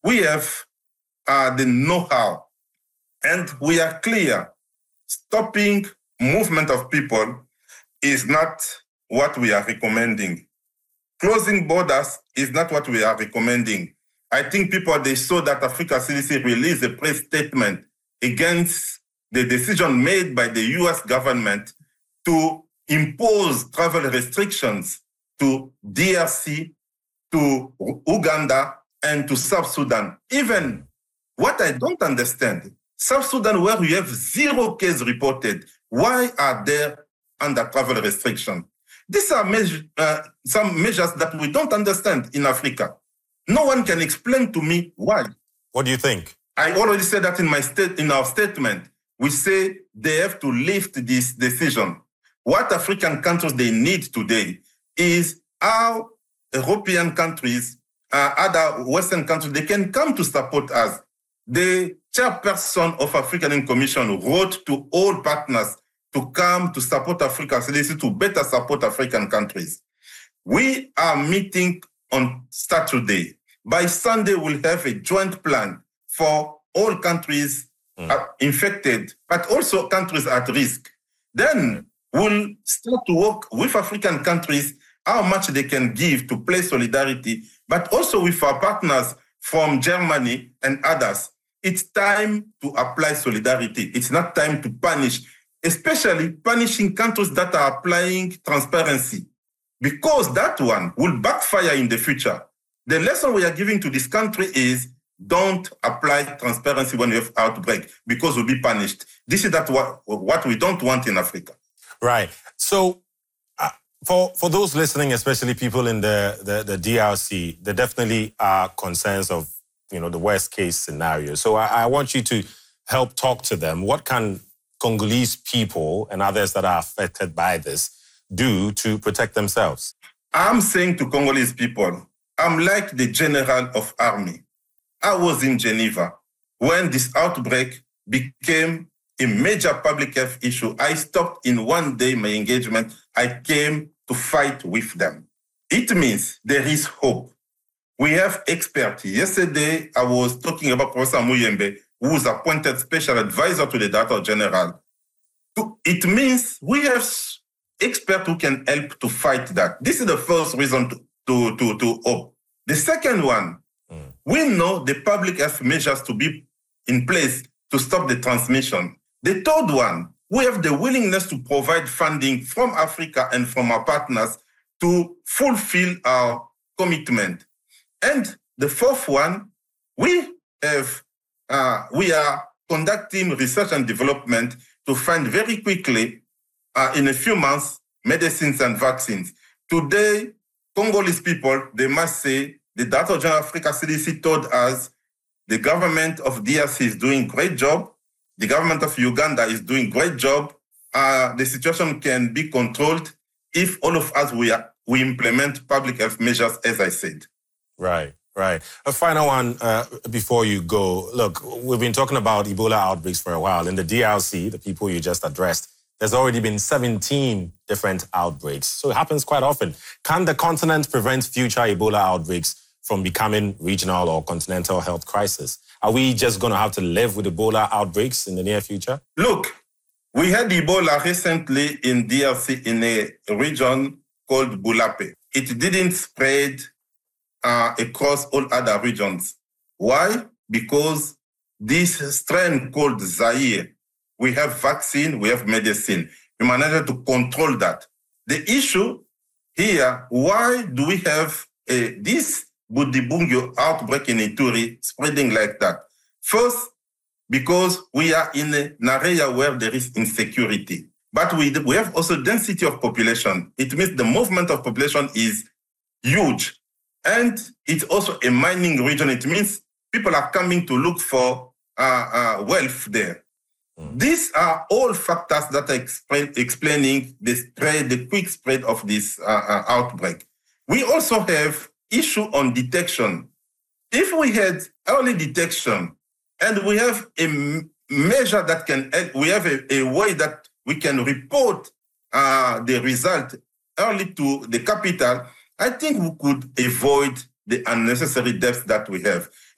We have the know-how, and we are clear. Stopping movement of people is not what we are recommending. Closing borders is not what we are recommending. I think they saw that Africa CDC released a press statement against the decision made by the US government to impose travel restrictions to DRC, to Uganda, and to South Sudan. Even what I don't understand, South Sudan, where we have 0 cases reported, why are there under travel restriction? These are some measures that we don't understand in Africa. No one can explain to me why. What do you think? I already said that in our statement. We say they have to lift this decision. What African countries they need today is how European countries, other Western countries, they can come to support us. The chairperson of African Union Commission wrote to all partners to come to support Africa CDC to better support African countries. We are meeting on Saturday. By Sunday, we'll have a joint plan for all countries infected, but also countries at risk. Then we'll start to work with African countries, how much they can give to play solidarity, but also with our partners from Germany and others. It's time to apply solidarity. It's not time to punish, especially punishing countries that are applying transparency, because that one will backfire in the future. The lesson we are giving to this country is don't apply transparency when you have outbreak, because you'll be punished. This is what we don't want in Africa. Right. So for those listening, especially people in the DRC, there definitely are concerns of, the worst case scenario. So I want you to help talk to them. What can Congolese people and others that are affected by this do to protect themselves? I'm saying to Congolese people, I'm like the general of army. I was in Geneva when this outbreak became a major public health issue. I stopped in one day my engagement. I came to fight with them. It means there is hope. We have experts. Yesterday, I was talking about Professor Muyembe, who was appointed special advisor to the Director General. It means we have experts who can help to fight that. This is the first reason to hope. The second one, we know the public health measures to be in place to stop the transmission. The third one, we have the willingness to provide funding from Africa and from our partners to fulfill our commitment. And the fourth one, we are conducting research and development to find very quickly, in a few months, medicines and vaccines. Today, Congolese people, they must say, the Director General of Africa CDC told us the government of DRC is doing a great job. The government of Uganda is doing a great job. The situation can be controlled if all of us, we implement public health measures, as I said. Right. A final one before you go. Look, we've been talking about Ebola outbreaks for a while. In the DRC, the people you just addressed, there's already been 17 different outbreaks. So it happens quite often. Can the continent prevent future Ebola outbreaks from becoming regional or continental health crisis? Are we just going to have to live with Ebola outbreaks in the near future? Look, we had Ebola recently in DRC in a region called Bulape. It didn't spread across all other regions. Why? Because this strain called Zaire, we have vaccine, we have medicine. We managed to control that. The issue here, why do we have this Budibungyo outbreak in Ituri spreading like that? First, because we are in an area where there is insecurity. But we have also density of population. It means the movement of population is huge. And it's also a mining region. It means people are coming to look for wealth there. These are all factors that are explaining the quick spread of this outbreak. We also have issue on detection. If we had early detection and we have a measure that can help, we have a way that we can report the result early to the capital, I think we could avoid the unnecessary deaths that we have.